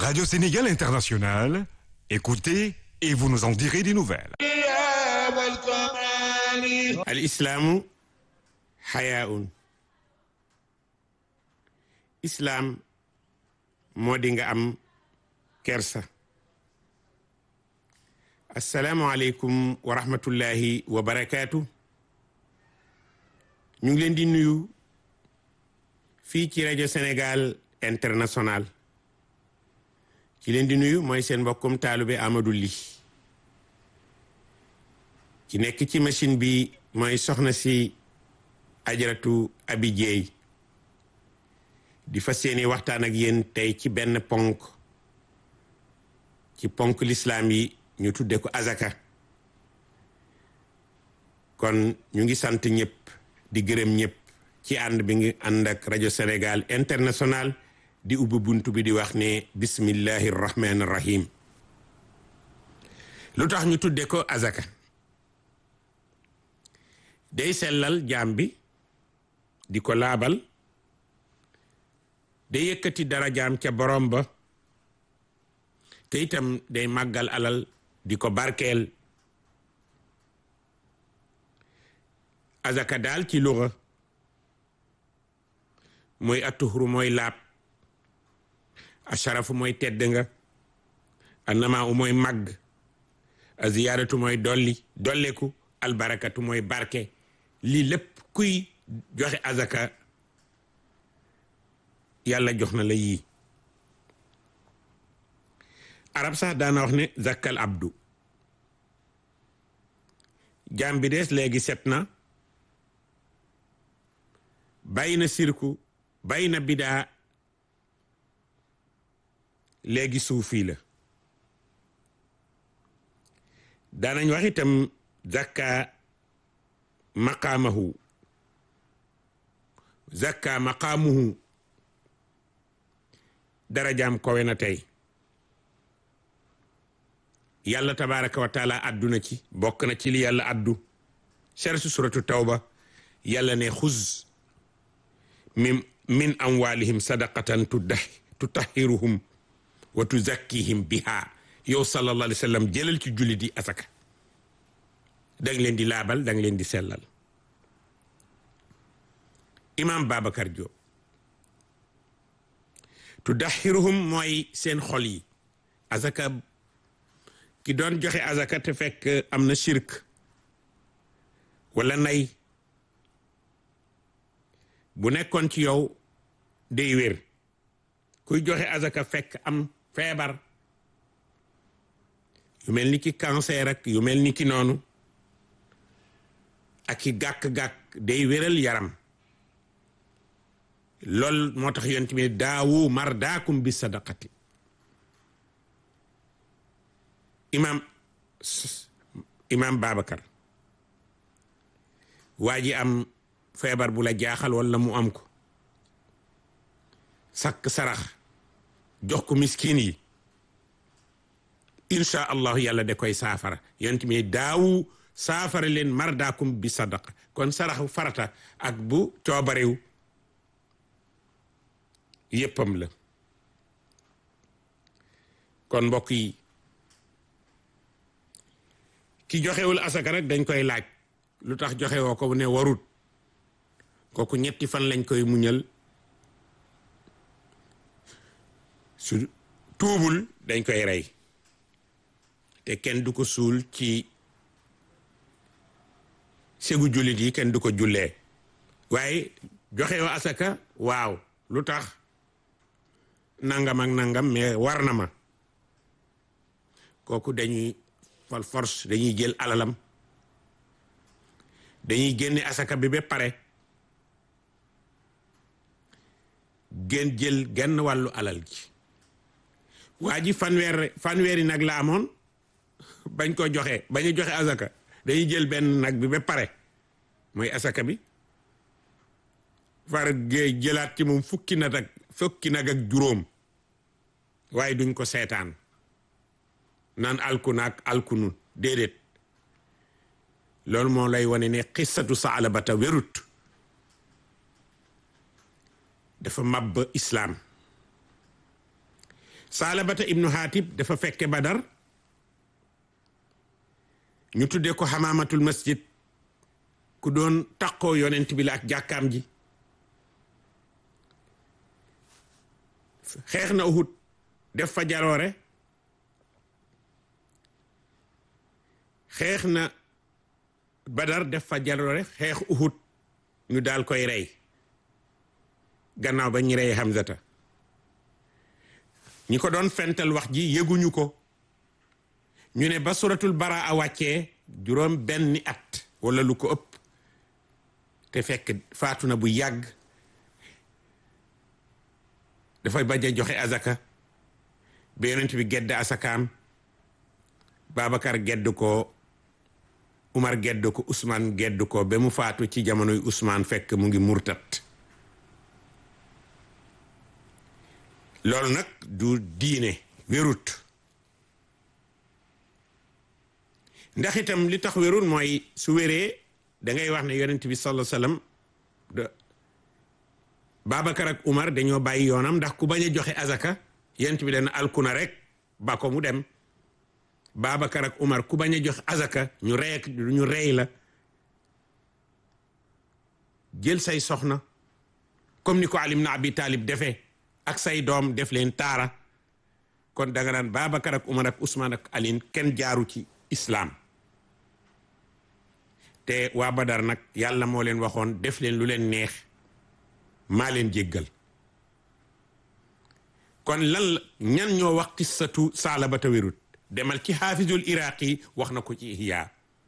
Radio Sénégal International, écoutez et vous nous en direz des nouvelles. Al-Islaamu xayaun. Islam moo di nga am kersa. Assalaamu aleykum wa rahmatullahi wa barakaatu. ñu ngi leen di nuyu fii ci rajo Sénégal International. ci leen di nuyu mooy seen mbokkum taalube Amadou Ly. ci nekk ci machine bi mooy soxna si Ajaratu Abi Jeey di fas yéene waxtaan ak yéen tey ci benn ponk ci ponk lislaam yi ñu tudde ko azaka. kon ñu ngi sant ñëpp di gërëm ñëpp ci ànd bi ngi ànd ak rajo Sénégal International di ubbi buntu bi di wax ne bismillahi rahmaani rahim. lu tax ñu tudde ko azaka? day sellal jaam bi di ko laabal, day yëkkati dara jaam ca borom ba, te itam day màggal alal di ko barkeel. azaka daal ci luga mooy atuhru mooy laab, asharafu mooy tedd nga, annamaa mooy màgg, aziyaadatu mooy dolleku, albarakatu mooy barke. lii lépp kuy joxe azaka yàlla jox na la yii. arab sax daana wax ne zakkal abdu, jaam bi des léegi set na, bàyyi na sirku, bàyyi na bidaa, léegi suufi la. daanañ wax itam zakka maqaamahu, zakka maqaamuhu, darajaam kowe na tey. yàlla tabaraka wa taala adduna ci, bokk na ci li yàlla addu sharsu suratu tawba. yàlla ne xuz min amwalihim sadaqatan tutahhiruhum wa tuzakkihim biha. yow sallallahu alayhi wa sallam jëlal ci julli di asaka, dang leen di laabal, dang leen di sellal. imam Babacar Diop, tudahhiruhum mooy seen xol yi. azaka, ki doon joxe azaka te fekk am na shirk wala nay, bu nekkoon ci yow day wér. kuy joxe azaka fekk am feebar yu mel ni ki cancer ak yu mel ni ki noonu, ak i gàkk-gàkk, day wéral yaram. lool moo tax yonent bi daawu mardaakum bi sadaqati. imam Babacar, waa ji am feebar bu la jaaxal wala mu am ko, sakk sarax jox ko miskin yi, insha allahu yàlla da koy saafara. yonent mi daawu saafara leen mardaakum bi sadaqa. kon saraxu farata ak bu coobarew yéppam la. kon mbokk yi, ki joxewul asaka rek dañ koy laaj lu tax joxewoo ko, bu ne warut, kooku ñetti fan lañ koy muñal. su tuubul dañ koy rey, te kenn du ko suul ci segu jullit yi, kenn du ko jullee. waaye joxewoo asaka, waaw lu tax, nangam ak nangam, mais war na ma, kooku dañuy fal force, dañuy jël alalam, dañuy génne asaka bi ba pare gën jël genn wàllu alal ji. waa ji fanweeri nag la amoon, bañ ko joxe, bañ a joxe asaka, dañuy jël benn nag bi ba pare mooy asaka bi, far jëlaat ci moom fukki nag ak juróom, waaye duñ ko seetaan naan alku naak alkunun, déedéet. loolu moo lay wane ne xissatu Saalabata wérut, dafa màbb islaam. Salabata ibnu Hatib dafa fekke Badar, ñu tuddee ko xamaamatul masjid, ku doon taqoo yonent bi la ak jàkkaam ji. xeex na Uhud def fa jaloore, xeex na Badar def fa jaloore, xeex Uhud ñu daal koy rey gannaaw ba ñu rey Hamzata. ñi ko doon fental wax ji yëguñu ko, ñu ne ba suratul Baraa wàccee juróom benni at wala lu ko ëpp, te fekk faatu na bu yàgg. dafay bañ a joxe azaka, ba yonent bi gedd asakaam, Babacar gedd ko, Umar gedd ko, Ousmane gedd ko, ba mu faatu ci jamonoy Ousmane fekk mu ngi murtat. loolu nag du diine, wérut. ndax itam li tax wérut mooy su wéree da ngay wax ne yonent bi sallallahu alayhi wasallam Babacar ak Umar dañoo bàyyi yoonam, ndax ku bañ a joxe azaka yonent bi dana alkuna rek ba ko mu dem. Babacar ak Umar ku bañ a joxe azaka ñu rey la, jël say soxna comme ni ko Ali ibn Abi Talib defee ak say doom def leen taara. kon danga naan Babacar ak Umar ak Ousmane ak Ali kenn jaaru ci islaam. te waa Badar nag yàlla moo leen waxoon def leen lu leen neex, maa leen jéggal. kon lan ñan ñoo wax qissatu Salabata wérut? demal ci xaafizul iraqi wax na ko ci ihya,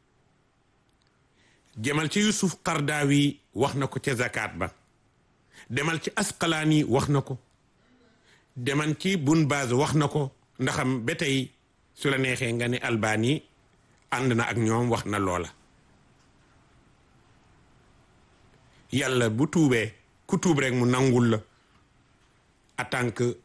demal ci Yusuf Qardawi wax na ko ca zakat ba, demal ci Asqalaani wax na ko, demal ci Bun Baaz wax na ko. ndaxam ba tey su la neexee nga ne Albani ànd na ak ñoom wax na loola. yàlla bu tuubee ku tuub rek mu nangul la, en tant que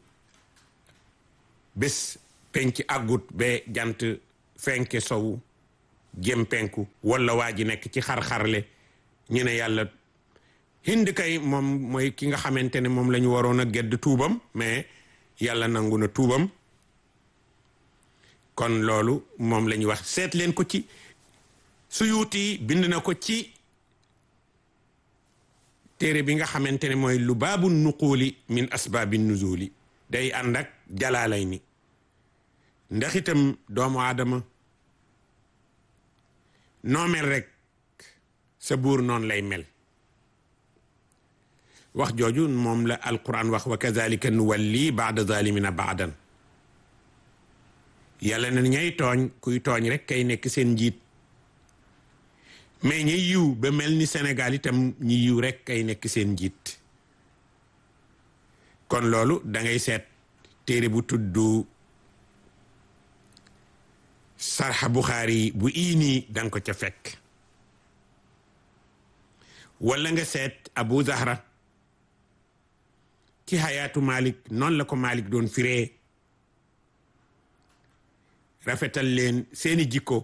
bés penc àggut ba jant fenke sowu jëm penku, wala waa ji nekk ci xar-xarle ñu ne yàlla Hind kay moom mooy ki nga xamante ne moom la ñu waroon a gedd tuubam, mais yàlla nangu na tuubam. kon loolu moom la ñuy wax. seet leen ko ci Suyuti bind na ko ci téere bi nga xamante ne mooy Lubaabu Nuquuli min asbaabi nuzuli, day ànd ak Jalaalayni. ndax itam doomu aadama noo mel rek sa buur noonu lay mel. wax jooju moom la alquran wax, wa kazalika nuwalli baada zalimina baadan. yàlla na ñay tooñ, kuy tooñ rek kay nekk seen njiit, mais ñi yiw ba mel ni Sénégal itam ñi yiw rek kay nekk seen njiit. kon loolu da ngay seet téere bu tudd Sarxa Buxaari bu iini danga ko ca fekk, wala nga seet Abu Zahra ci Hayaatu Malik, noonu la ko Malik doon firee. rafetal leen seeni jikko,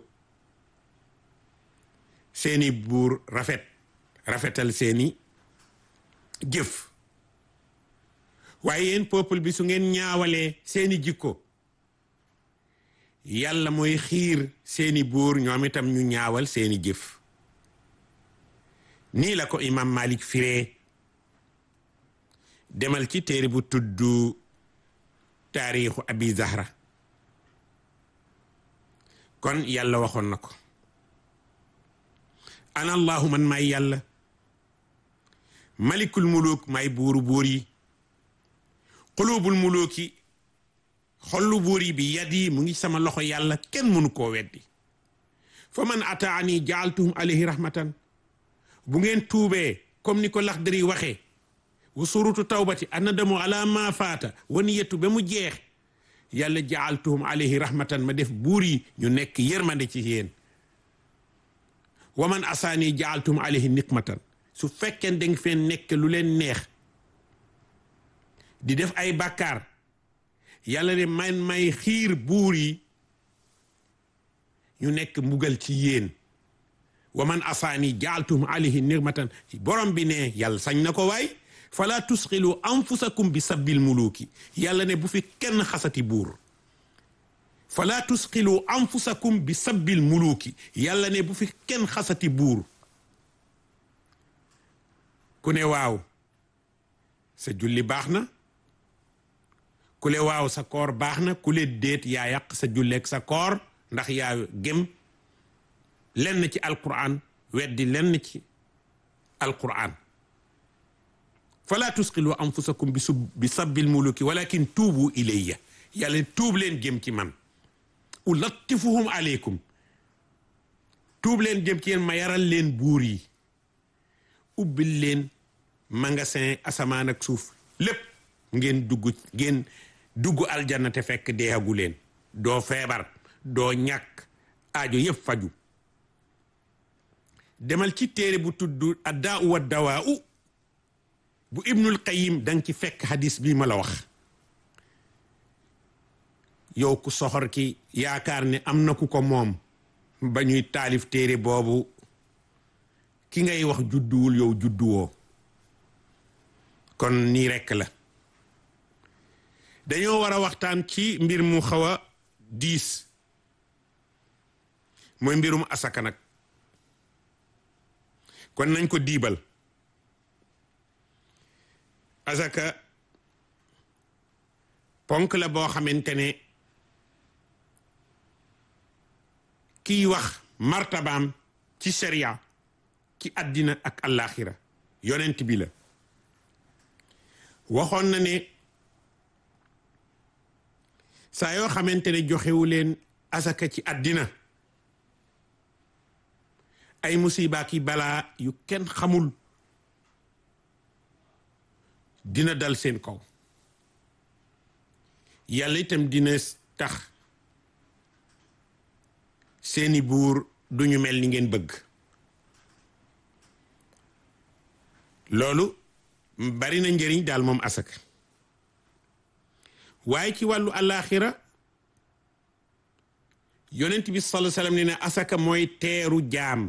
seeni buur rafetal seeni jëf. waaye yéen peuple bi su ngeen ñaawalee seeni jikko, yàlla mooy xiir seeni buur ñoom itam ñu ñaawal seeni jëf. nii la ko imam Malik firee. demal ci téere bu tudd taarixu Abi Zahra. kon yàlla waxoon na ko, ana allahu man may yàlla, malikul muluk may buuru buur yi, xulubul muluki xollu buur yi bi yadi mu ngi sama loxo yàlla, kenn mënu koo weddi. fa man ataani jaaltuhum alayhi rahmatan, bu ngeen tuubee comme ni ko Laxdari waxee, wa surutu tawbati annadamu ala ma faata wa niyatu ba mu jeex, yàlla jaaltuhum alayhi rahmatan, ma def buur yi ñu nekk yërmande ci yéen. wa man asaani jaaltuhum alayhi niqmatan, su fekkeen danga feen nekk lu leen neex di def ay bàkkaar, yàlla ne man may xiir buur yi ñu nekk mbugal ci yéen. wa man asaani jaaltuhum alayhi niqmatan, borom bi ne yàlla sañ na ko waay, fala tusxilu anfusakum bi sabbil muluki yàlla ne bu fi kenn xasati buur fala tusxilu anfusakum bi sabbil muluki yàlla ne bu fi kenn xasati buur ku ne waaw sa julli baax na ku le waaw sa koor baax na ku le déet yaa yàq sa julleeg sa koor ndax yaa gëm lenn ci alquran weddi lenn ci alquran fala tusqilu anfusakum bi sabbil muluki walakin tuubu ilayya yàlla tuub leen jëm ci man ulattifuhum aleykum tuub leen jëm ci yéen ma yaral leen buur yi ubbil leen magasin asamaan ak suuf lépp ngeen dugg aljanna te fekk deehagu leen doo feebar doo ñàkk aajo yëpp faju demal ci téere bu tudd addaa wa dawaa bu ibnul qayyim danga ci fekk hadis bi ma la wax yow ku soxor ki yaakaar ne am na ku ko moom ba ñuy taalif téere boobu ki ngay wax judduwul yow judduwoo kon nii rekk la dañoo war a waxtaan ci mbir mu xaw a diis mooy mbirum asaka nag kon nañ ko diibal asaka ponk la boo xamante ne kiy wax martabaam ci sharia ci àddina ak àllaaxira yonent bi la waxoon na ne saa yoo xamante ne joxewu leen asaka ci àddina ay musiba ki balaa yu kenn xamul dina dal seen kaw yàlla itam dina tax seeni buur duñu mel ni ngeen bëgg loolu bari na njëriñ daal moom asaka waaye ci wàllu àllaaxira yonent bi sallallahu alayhi wa sallam ne asaka mooy teeru jaam